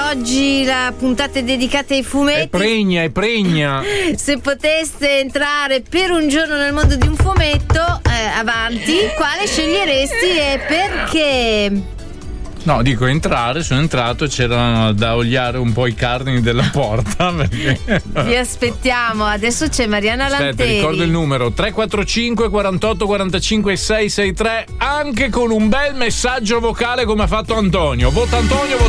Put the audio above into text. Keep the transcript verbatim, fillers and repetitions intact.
oggi la puntata è dedicata ai fumetti. È pregna, è pregna. Se poteste entrare per un giorno nel mondo di un fumetto, eh, avanti, quale sceglieresti e perché? No, dico entrare, sono entrato e c'erano da oliare un po' i cardini della porta. Perché... Vi aspettiamo, adesso c'è Mariana Lanteri. Aspetta, ricordo il numero tre quattro cinque quarantotto quarantacinque sei sei tre, anche con un bel messaggio vocale come ha fatto Antonio. Vota Antonio, vota